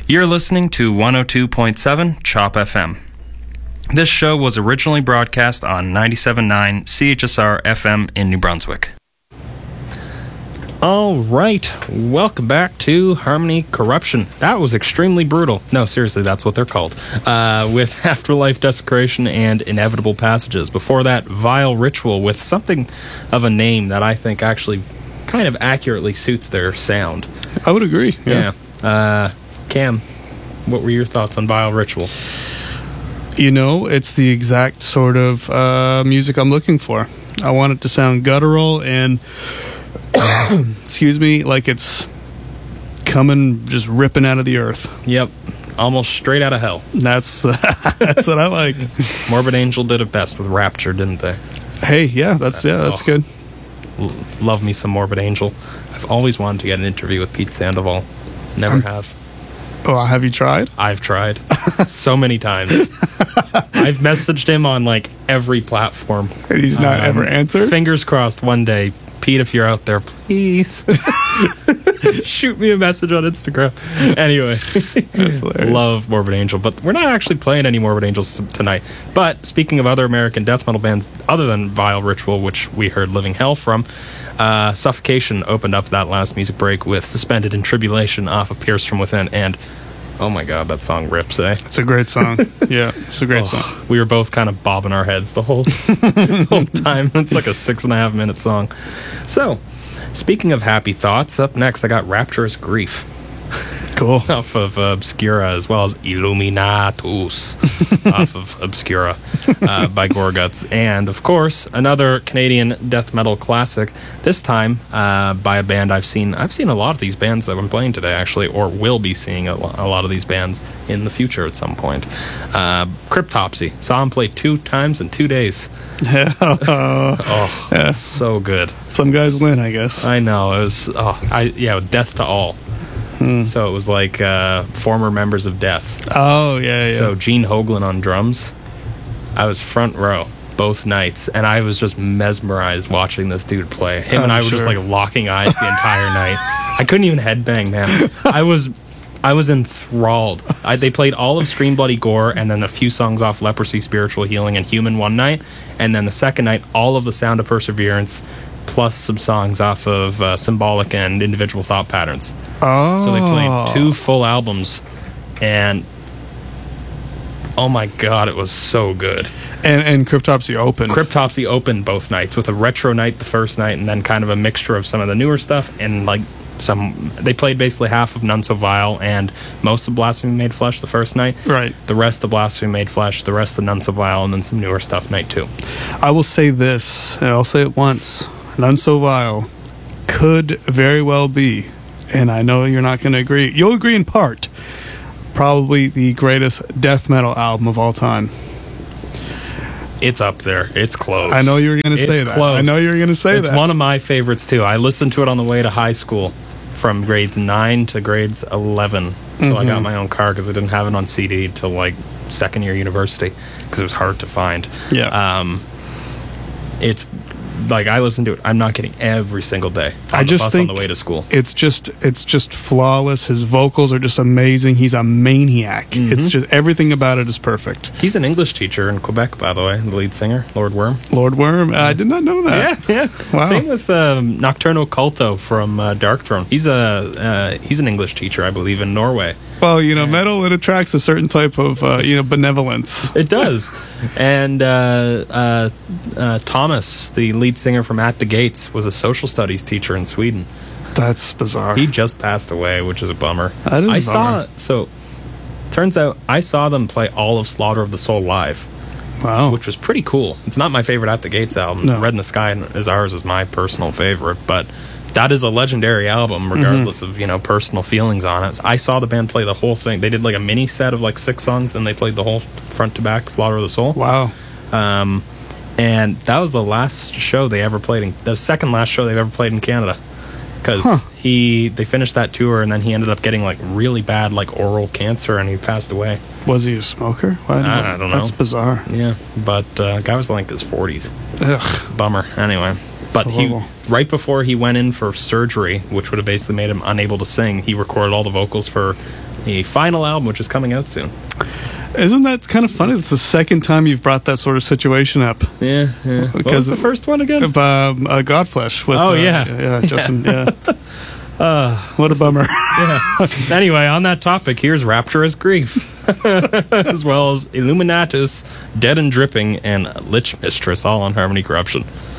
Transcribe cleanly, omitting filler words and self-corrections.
You're listening to 102.7 CHOP FM. This show was originally broadcast on 97.9 CHSR FM in New Brunswick. All right, welcome back to Harmony Corruption. That was extremely brutal. No, seriously, that's what they're called. With Afterlife Desecration and Inevitable Passages. Before that, Vile Ritual with something of a name that I think actually kind of accurately suits their sound. I would agree. Yeah. Cam, what were your thoughts on Vile Ritual? You know, it's the exact sort of music I'm looking for. I want it to sound guttural and, excuse me, like it's coming, just ripping out of the earth. Yep, almost straight out of hell. That's what I like. Morbid Angel did it best with Rapture, didn't they? Hey, that's good. Love me some Morbid Angel. I've always wanted to get an interview with Pete Sandoval. Never have. Oh, have you tried? I've tried so many times. I've messaged him on like every platform. And he's not ever answered? Fingers crossed one day. Pete, if you're out there, please shoot me a message on Instagram. Anyway, that's hilarious. Love Morbid Angel, but we're not actually playing any Morbid Angels tonight. But speaking of other American death metal bands other than Vile Ritual, which we heard Living Hell from, Suffocation opened up that last music break with Suspended in Tribulation off of Pierce from Within, and oh my god, that song rips, eh? It's a great song. Yeah, it's a great song. We were both kind of bobbing our heads the whole time. It's like a 6.5 minute song. So, speaking of happy thoughts, up next I got Rapturous Grief. Cool. Off of Obscura, as well as Illuminatus off of Obscura by Gorguts. And, of course, another Canadian death metal classic, this time by a band I've seen a lot of these bands that I'm playing today, actually, or will be seeing a lot of these bands in the future at some point. Cryptopsy. Saw them play 2 times in 2 days. So good. Some guys win, I guess. I know. It was, Death to All. So it was like former members of Death. Oh, yeah. So Gene Hoglan on drums. I was front row both nights, and I was just mesmerized watching this dude play. Him and I were just like locking eyes the entire night. I couldn't even headbang, man. I was enthralled. They played all of Scream Bloody Gore and then a few songs off Leprosy, Spiritual Healing, and Human one night. And then the second night, all of the Sound of Perseverance, plus some songs off of Symbolic and Individual Thought Patterns. Oh. So they played 2 full albums, and oh my god, it was so good. And Cryptopsy opened. Cryptopsy opened both nights, with a retro night the first night, and then kind of a mixture of some of the newer stuff, and like they played basically half of None So Vile and most of Blasphemy Made Flesh the first night. Right. The rest of Blasphemy Made Flesh, the rest of None So Vile, and then some newer stuff night 2. I will say this, and I'll say it once. None So Vile could very well be, and I know you're not going to agree. You'll agree in part. Probably the greatest death metal album of all time. It's up there. It's close. I know you were going to say that. Close. I know you were going to say that. It's one of my favorites, too. I listened to it on the way to high school from grades 9 to grades 11. So I got my own car because I didn't have it on CD till like second year university because it was hard to find. Yeah. It's like I listen to it. I'm not kidding. Every single day. I just think on the way to school. It's just flawless. His vocals are just amazing. He's a maniac. It's just everything about it is perfect. He's an English teacher in Quebec, by the way. The lead singer, Lord Worm. Lord Worm. I did not know that. Yeah. Wow. Same with Nocturno Culto from Darkthrone. He's an English teacher, I believe, in Norway. Well, metal, it attracts a certain type of, benevolence. It does. And Thomas, the lead singer from At the Gates, was a social studies teacher in Sweden. That's bizarre. He just passed away, which is a bummer. That is a bummer. Turns out, I saw them play all of Slaughter of the Soul live. Wow. Which was pretty cool. It's not my favorite At the Gates album. No. Red in the Sky is ours is my personal favorite, but that is a legendary album, regardless of, personal feelings on it. I saw the band play the whole thing. They did like a mini set of like 6 songs, then they played the whole front to back Slaughter of the Soul. Wow. And that was the last show they ever played the second last show they've ever played in Canada. Because they finished that tour, and then he ended up getting like really bad like oral cancer, and he passed away. Was he a smoker? I don't know. That's bizarre. Yeah, but guy was in like his 40s. Ugh. Bummer. Anyway. But right before he went in for surgery, which would have basically made him unable to sing, he recorded all the vocals for a final album, which is coming out soon. Isn't that kind of funny? It's the second time you've brought that sort of situation up. Yeah. What was the first one again? Godflesh. With, Justin. Yeah. What a bummer. Anyway, on that topic, here's Rapturous Grief, as well as Illuminatus, Dead and Dripping, and Lich Mistress, all on Harmony Corruption.